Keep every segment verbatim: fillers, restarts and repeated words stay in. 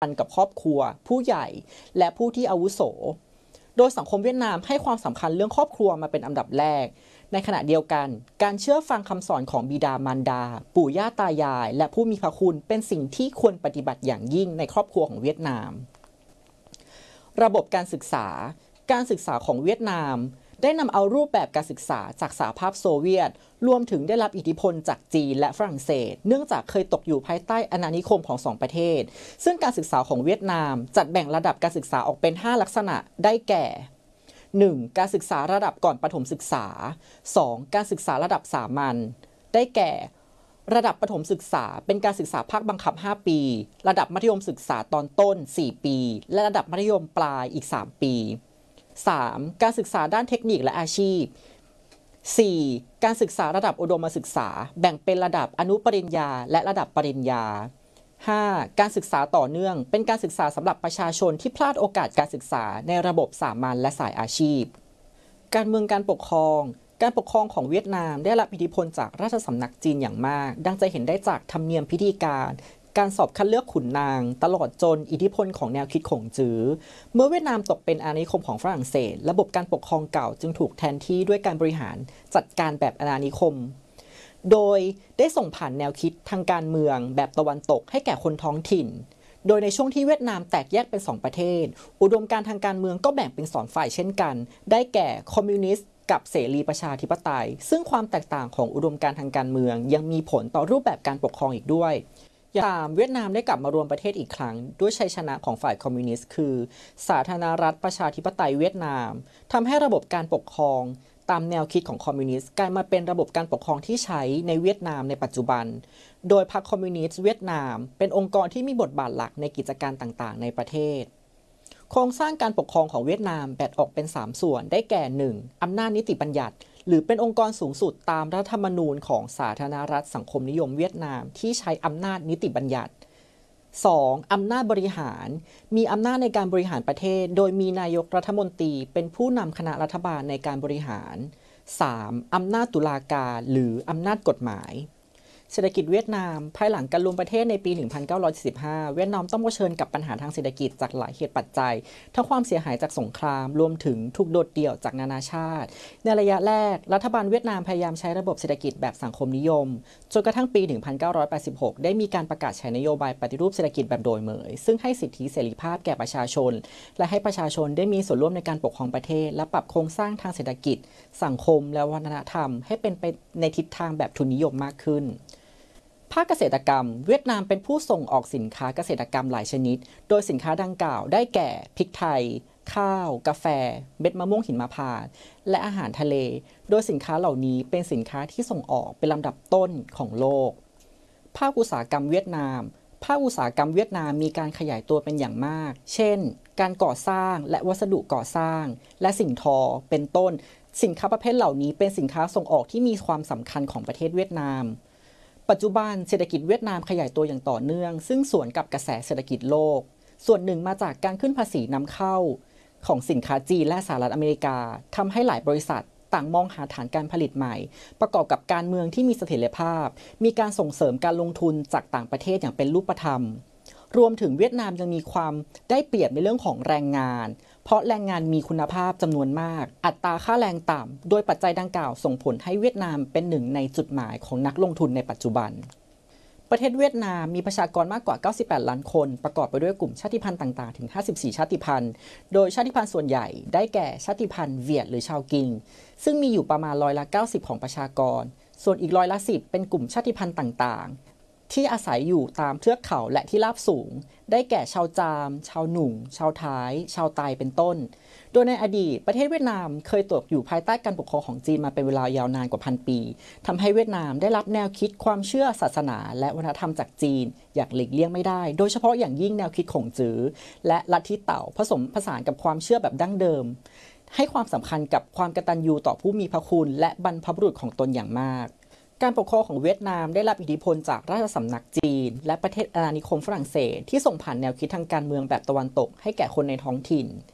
พันกับครอบครัวผู้ใหญ่และผู้ที่อาวุโสโดยสังคมเวียดนามให้ความสำคัญเรื่องครอบครัวมาเป็นอันดับแรกในขณะเดียวกันการเชื่อฟังคำสอนของบิดามารดาปู่ย่าตายายและผู้มีพระคุณเป็นสิ่งที่ควรปฏิบัติอย่างยิ่งในครอบครัวของเวียดนามระบบการศึกษาการศึกษาของเวียดนามได้นำเอารูปแบบการศึกษาจากสหภาพโซเวียตรวมถึงได้รับอิทธิพลจากจีนและฝรั่งเศสเนื่องจากเคยตกอยู่ภายใต้อาณานิคมของสองประเทศซึ่งการศึกษาของเวียดนามจัดแบ่งระดับการศึกษาออกเป็นห้าลักษณะได้แก่ หนึ่ง. การศึกษาระดับก่อนประถมศึกษา สอง. การศึกษาระดับสามัญได้แก่ระดับประถมศึกษาเป็นการศึกษาภาคบังคับห้าปีระดับมัธยมศึกษาตอนต้นสี่ปีและระดับมัธยมปลายอีกสามปี สาม. การศึกษาด้านเทคนิคและอาชีพ สี่. การศึกษาระดับอุดมศึกษาแบ่งเป็นระดับอนุปริญญาและระดับปริญญา ห้า. การศึกษาต่อเนื่องเป็นการศึกษาสำหรับประชาชนที่พลาดโอกาสการศึกษาในระบบสามัญและสายอาชีพการเมืองการปกครองการปกครองของเวียดนามได้รับอิทธิพลจากราชสำนักจีนอย่างมากดังจะเห็นได้จากธรรมเนียมพิธีการการสอบคัดเลือกขุนนางตลอดจนอิทธิพลของแนวคิดขงจื้อเมื่อเวียดนามตกเป็นอาณานิคมของฝรั่งเศสระบบการปกครองเก่าจึงถูกแทนที่ด้วยการบริหารจัดการแบบอาณานิคมโดยได้ส่งผ่านแนวคิดทางการเมืองแบบตะวันตกให้แก่คนท้องถิ่นโดยในช่วงที่เวียดนามแตกแยกเป็นสองประเทศอุดมการณ์ทางการเมืองก็แบ่งเป็นสองฝ่ายเช่นกันได้แก่คอมมิวนิสต์กับเสรีประชาธิปไตยซึ่งความแตกต่างของอุดมการณ์ทางการเมืองยังมีผลต่อรูปแบบการปกครองอีกด้วยอย่างตามเวียดนามได้กลับมารวมประเทศอีกครั้งด้วยชัยชนะของฝ่ายคอมมิวนิสต์คือสาธารณรัฐประชาธิปไตยเวียดนามทำให้ระบบการปกครองตามแนวคิดของคอมมิวนิสต์กลายมาเป็นระบบการปกครองที่ใช้ในเวียดนามในปัจจุบันโดยพรรคคอมมิวนิสต์เวียดนามเป็นองค์กรที่มีบทบาทหลักในกิจการต่างๆในประเทศโครงสร้างการปกครองของเวียดนามแบ่งออกเป็นสามส่วนได้แก่ หนึ่ง. อำนาจนิติบัญญัติหรือเป็นองค์กรสูงสุดตามรัฐธรรมนูญของสาธารณรัฐสังคมนิยมเวียดนามที่ใช้อำนาจนิติบัญญัติ สอง. อำนาจบริหารมีอำนาจในการบริหารประเทศโดยมีนายกรัฐมนตรีเป็นผู้นำคณะรัฐบาลในการบริหาร สาม. อำนาจตุลาการหรืออำนาจกฎหมายเศรษฐกิจเวียดนามภายหลังการรวมประเทศในปี หนึ่งพันเก้าร้อยสี่สิบห้า เวียดนามต้องเผชิญกับปัญหาทางเศรษฐกิจจากหลายเหตุปัจจัยทั้งความเสียหายจากสงครามรวมถึงถูกโดดเดี่ยวจากนานาชาติในระยะแรกรัฐบาลเวียดนามพยายามใช้ระบบเศรษฐกิจแบบสังคมนิยมจนกระทั่งปี หนึ่งพันเก้าร้อยแปดสิบหก ได้มีการประกาศใช้นโยบายปฏิรูปเศรษฐกิจแบบโดยเหมยซึ่งให้สิทธิเสรีภาพแก่ประชาชนและให้ประชาชนได้มีส่วนร่วมในการปกครองประเทศและปรับโครงสร้างทางเศรษฐกิจสังคมและวัฒนธรรมให้เป็นไปในทิศทางแบบทุนนิยมมากขึ้นภาคเกษตรกรรมเวียดนามเป็นผู้ส่งออกสินค้าเกษตรกรรมหลายชนิดโดยสินค้าดังกล่าวได้แก่พริกไทยข้าวกาแฟเม็ดมะม่วงหิมพานต์และอาหารทะเลโดยสินค้าเหล่านี้เป็นสินค้าที่ส่งออกเป็นลำดับต้นของโลกภาคอุตสาหกรรมเวียดนามภาคอุตสาหกรรมเวียดนามมีการขยายตัวเป็นอย่างมากเช่นการก่อสร้างและวัสดุก่อสร้างและสิ่งทอเป็นต้นสินค้าประเภทเหล่านี้เป็นสินค้าส่งออกที่มีความสำคัญของประเทศเวียดนามปัจจุบันเศรษฐกิจเวียดนามขยายตัวอย่างต่อเนื่องซึ่งสวนกับกระแสเศรษฐกิจโลกส่วนหนึ่งมาจากการขึ้นภาษีนำเข้าของสินค้าจีนและสหรัฐอเมริกาทำให้หลายบริษัทต่างมองหาฐานการผลิตใหม่ประกอบกับการเมืองที่มีเสถียรภาพมีการส่งเสริมการลงทุนจากต่างประเทศอย่างเป็นรูปธรรมรวมถึงเวียดนามยังมีความได้เปรียบในเรื่องของแรงงานเพราะแรงงานมีคุณภาพจำนวนมากอัตราค่าแรงต่ำโดยปัจจัยดังกล่าวส่งผลให้เวียดนามเป็นหนึ่งในจุดหมายของนักลงทุนในปัจจุบันประเทศเวียดนามมีประชากรมากกว่าเก้าสิบแปดล้านคนประกอบไปด้วยกลุ่มชาติพันธุ์ต่างๆถึงห้าสิบสี่ชาติพันธุ์โดยชาติพันธุ์ส่วนใหญ่ได้แก่ชาติพันธุ์เวียดหรือชาวกิงซึ่งมีอยู่ประมาณร้อยละเก้าสิบของประชากรส่วนอีกร้อยละสิบเป็นกลุ่มชาติพันธุ์ต่างๆที่อาศัยอยู่ตามเทือกเขาและที่ราบสูงได้แก่ชาวจามชาวหนุ่งชาวท้ายชาวไตเป็นต้นโดยในอดีตประเทศเวียดนามเคยตกอยู่ภายใต้การปกครองของจีนมาเป็นเวลายาวนานกว่าพันปีทำให้เวียดนามได้รับแนวคิดความเชื่อศาสนาและวัฒนธรรมจากจีนอย่างหลีกเลี่ยงไม่ได้โดยเฉพาะอย่างยิ่งแนวคิดขงจื้อและลัทธิเต่าผสมผสานกับความเชื่อแบบดั้งเดิมให้ความสำคัญกับความกตัญญูต่อผู้มีพระคุณและบรรพบุรุษของตนอย่างมากการปกครองของเวียดนามได้รับอิทธิพลจากราชสำนักจีนและประเทศอาณานิคมฝรั่งเศสที่ส่งผ่านแนวคิดทางการเมืองแบบตะวันตกให้แก่คนในท้องถิ่น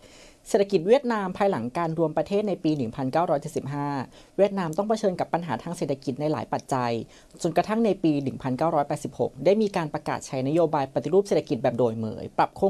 เศรษฐกิจเวียดนามภายหลังการรวมประเทศในปี หนึ่งพันเก้าร้อยเจ็ดสิบห้า เวียดนามต้องเผชิญกับปัญหาทางเศรษฐกิจในหลายปัจจัยจนกระทั่งในปี หนึ่งพันเก้าร้อยแปดสิบหก ได้มีการประกาศใช้นโยบายปฏิรูปเศรษฐกิจแบบโดยเหมยปรับโครง